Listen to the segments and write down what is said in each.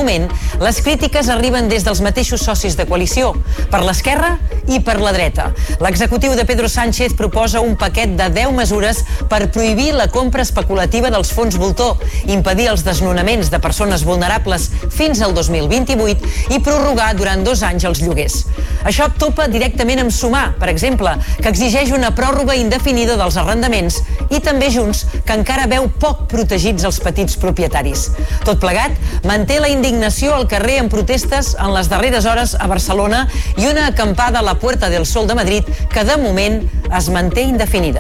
moment, les crítiques arriben des dels mateixos socis de coalició, per l'esquerra i per la dreta. L'executiu de Pedro Sánchez proposa un paquet de 10 mesures per prohibir la compra especulativa dels fons voltor, impedir els desnonaments de persones vulnerables fins al 2028 i prorrogar durant 2 anys els lloguers. Això topa directament amb Sumar, per exemple, que exigeix una pròrroga indefinida dels arrendaments, i també Junts, que encara veu poc protegits els petits propietaris. Tot plegat manté la indignació al carrer en protestes en les darreres hores a Barcelona i una acampada a la Puerta del Sol de Madrid que de moment es manté indefinida.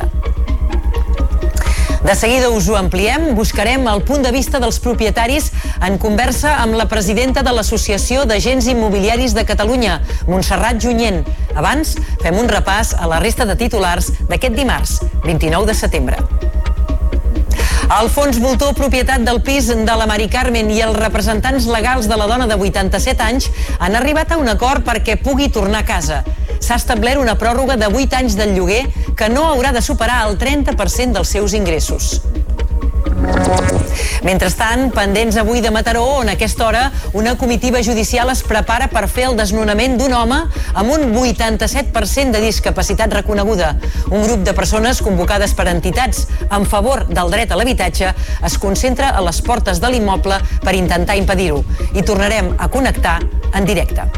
De seguida us ho ampliem, buscarem el punt de vista dels propietaris en conversa amb la presidenta de l'Associació d'Agents Immobiliaris de Catalunya, Montserrat Junyent. Abans, fem un repàs a la resta de titulars d'aquest dimarts, 29 de setembre. El fons voltor, propietat del pis de la Mari Carmen, i els representants legals de la dona de 87 anys han arribat a un acord perquè pugui tornar a casa. S'ha establert una pròrroga de 8 anys del lloguer que no haurà de superar el 30% dels seus ingressos. Mentrestant, pendents avui de Mataró, on a aquesta hora una comitiva judicial es prepara per fer el desnonament d'un home amb un 87% de discapacitat reconeguda. Un grup de persones convocades per entitats en favor del dret a l'habitatge es concentra a les portes de l'immoble per intentar impedir-ho. I tornarem a connectar en directe.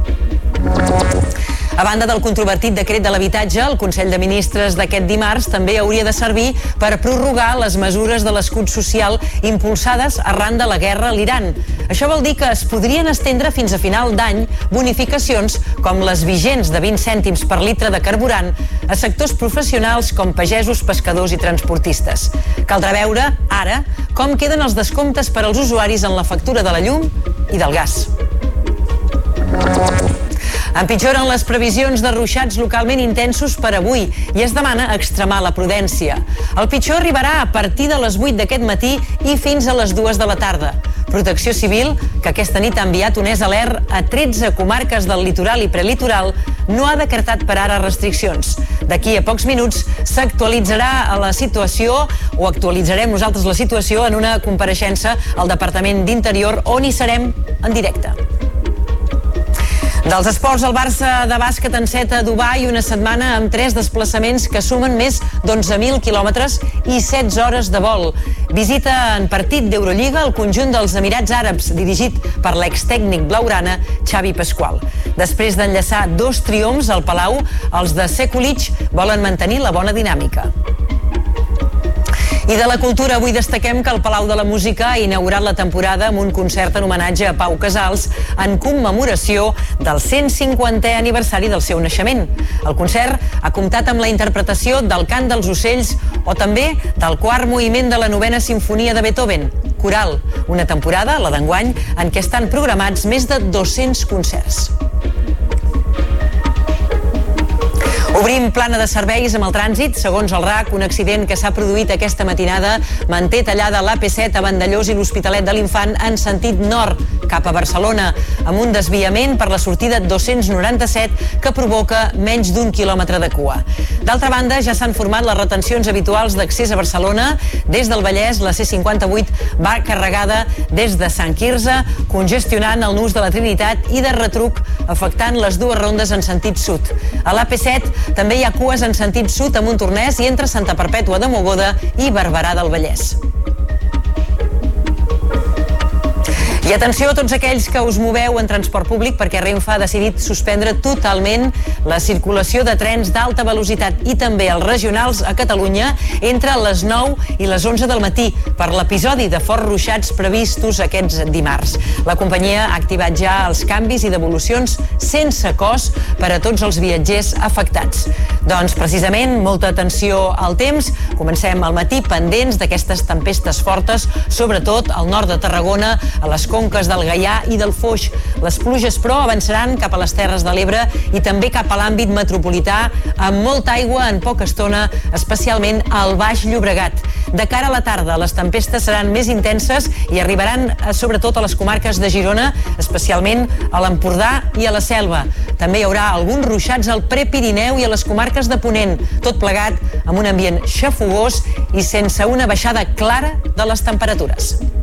A banda del controvertit decret de l'habitatge, el Consell de Ministres d'aquest dimarts també hauria de servir per prorrogar les mesures de l'escut social impulsades arran de la guerra a l'Iran. Això vol dir que es podrien estendre fins a final d'any bonificacions com les vigents de 20 cèntims per litre de carburant a sectors professionals com pagesos, pescadors i transportistes. Caldrà veure, ara, com queden els descomptes per als usuaris en la factura de la llum i del gas. Empitjoren les previsions de ruixats localment intensos per avui i es demana extremar la prudència. El pitjor arribarà a partir de les 8 d'aquest matí i fins a les 2 de la tarda. Protecció Civil, que aquesta nit ha enviat un alert a 13 comarques del litoral i prelitoral, no ha decretat per ara restriccions. D'aquí a pocs minuts s'actualitzarà la situació, o actualitzarem nosaltres la situació, en una compareixença al Departament d'Interior, on hi serem en directe. Dels esports, el Barça de bàsquet enceta a Dubai una setmana amb 3 desplaçaments que sumen més d'11.000 quilòmetres i 16 hores de vol. Visita en partit d'Eurolliga el conjunt dels Emirats Àrabs, dirigit per l'extècnic blaugrana Xavi Pasqual. Després d'enllaçar 2 triomfs al Palau, els de Sekulic volen mantenir la bona dinàmica. I de la cultura, avui destaquem que el Palau de la Música ha inaugurat la temporada amb un concert en homenatge a Pau Casals en commemoració del 150è aniversari del seu naixement. El concert ha comptat amb la interpretació del Cant dels Ocells o també del quart moviment de la 9ª Simfonia de Beethoven, Coral, una temporada, la d'enguany, en què estan programats més de 200 concerts. Obrim plana de serveis amb el trànsit. Segons el RAC, un accident que s'ha produït aquesta matinada manté tallada l'AP7 a Vandellòs i l'Hospitalet de l'Infant en sentit nord, cap a Barcelona, amb un desviament per la sortida 297 que provoca menys d'1 quilòmetre de cua. D'altra banda, ja s'han format les retencions habituals d'accés a Barcelona. Des del Vallès, la C58 va carregada des de Sant Quirze, congestionant el nus de la Trinitat i de retruc, afectant les 2 rondes en sentit sud. A l'AP7 també hi ha cues en sentit sud a Montornès i entre Santa Perpètua de Mogoda i Barberà del Vallès. I atenció a tots aquells que us moveu en transport públic, perquè Renfe ha decidit suspendre totalment la circulació de trens d'alta velocitat i també els regionals a Catalunya entre les 9 i les 11 del matí per l'episodi de forts ruixats previstos aquests dimarts. La companyia ha activat ja els canvis i devolucions sense cost per a tots els viatgers afectats. Doncs precisament, molta atenció al temps. Comencem al matí pendents d'aquestes tempestes fortes, sobretot al nord de Tarragona, a les conques del Gaià i del Foix. Les pluges, però, avançaran cap a les Terres de l'Ebre i també cap a l'àmbit metropolità, amb molta aigua en poca estona, especialment al Baix Llobregat. De cara a la tarda, les tempestes seran més intenses i arribaran sobretot a les comarques de Girona, especialment a l'Empordà i a la Selva. També hi haurà alguns ruixats al Prepirineu i a les comarques de Ponent, tot plegat amb un ambient xafogós i sense una baixada clara de les temperatures.